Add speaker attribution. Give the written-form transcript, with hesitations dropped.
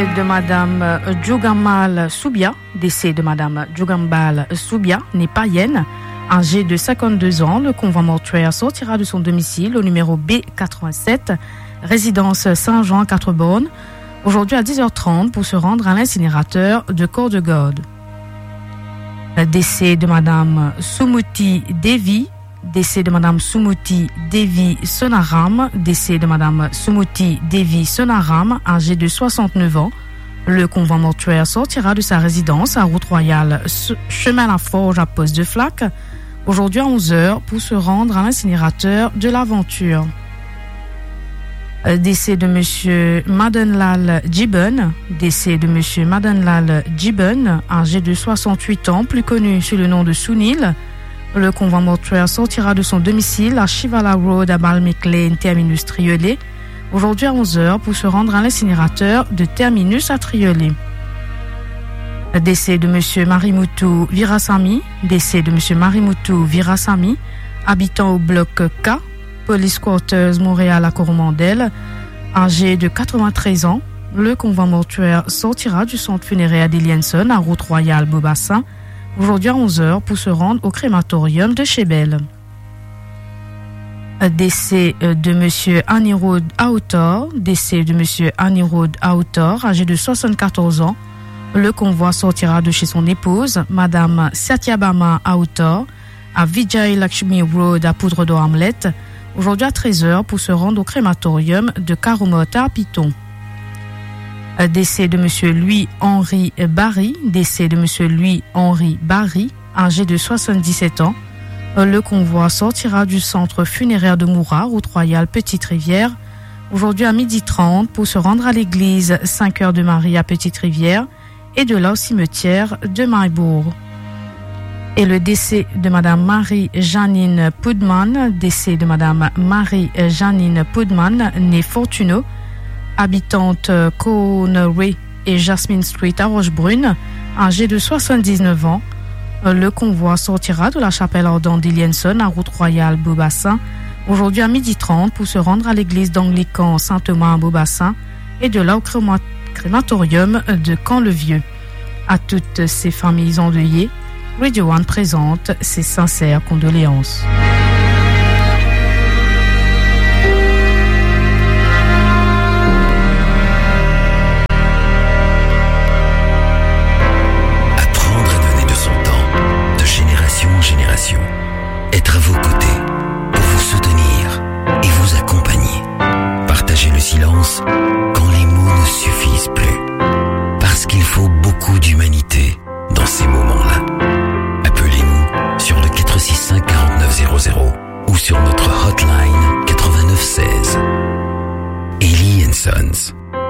Speaker 1: De Madame Djougambal Soubia, décès de Madame Djougambal Soubia, née païenne, âgée de 52 ans. Le convoi mortuaire sortira de son domicile au numéro B87, résidence Saint-Jean à 4 bornes, aujourd'hui à 10h30 pour se rendre à l'incinérateur de Corps-de-Gaude. Décès de Madame Sumuti Devi, décès de Madame Sumuti Devi Sonaram, décès de Madame Sumuti Devi Sonaram, âgée de 69 ans. Le convoi mortuaire sortira de sa résidence à Route Royale, chemin La Forge à Poste de Flac, aujourd'hui à 11h pour se rendre à l'incinérateur de l'Aventure. Décès de Monsieur Madanlal Djiben, décès de Monsieur Madanlal Djiben, âgé de 68 ans, plus connu sous le nom de Sunil. Le convoi mortuaire sortira de son domicile à Shivala Road à Balmeclane, terminus Triolet, aujourd'hui à 11h pour se rendre à l'incinérateur de terminus à Triolet. Décès de Monsieur Marimoutou Virasamy, décès de Monsieur Marimoutou Virasamy, habitant au bloc K, Police Quarters Montréal à Coromandel, âgé de 93 ans. Le convoi mortuaire sortira du centre funéraire d'Elienson à Route Royale Beaubassin, aujourd'hui à 11h pour se rendre au crématorium de Chebel. Décès de Monsieur Anirud Autor, décès de Monsieur Anirud Autor, âgé de 74 ans. Le convoi sortira de chez son épouse, Madame Satyabama Autor, à Vijay Lakshmi Road à Poudre d'Or Hamlet, aujourd'hui à 13h pour se rendre au crématorium de Karumota à Piton. Décès de Monsieur Louis-Henri Barry, décès de Monsieur Louis-Henri Barry, âgé de 77 ans. Le convoi sortira du centre funéraire de Moura, route royale Petite-Rivière, aujourd'hui à 12h30 pour se rendre à l'église 5 Heures de Marie à Petite-Rivière et de là au cimetière de Maillebourg. Et le décès de Madame Marie-Janine Pudman, décès de Madame Marie-Janine Pudman, née Fortuneau, habitante Connery et Jasmine Street à Rochebrune, âgée de 79 ans. Le convoi sortira de la chapelle ardente d'Elienson à Route Royale Beaubassin, aujourd'hui à 12h30 pour se rendre à l'église d'Anglican Saint-Thomas à Beaubassin et de là au crématorium de Camp-le-Vieux. À toutes ces familles endeuillées, Radio One présente ses sincères condoléances.
Speaker 2: Être à vos côtés, pour vous soutenir et vous accompagner. Partagez le silence quand les mots ne suffisent plus. Parce qu'il faut beaucoup d'humanité dans ces moments-là. Appelez-nous sur le 465 4900 ou sur notre hotline 8916. Ellie & Sons.